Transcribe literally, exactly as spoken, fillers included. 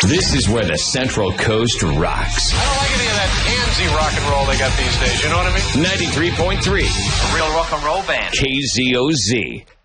This is where the Central Coast rocks. I don't like any of that handsy rock and roll they got these days, you know what I mean? ninety-three point three. A real rock and roll band. K Z O Z.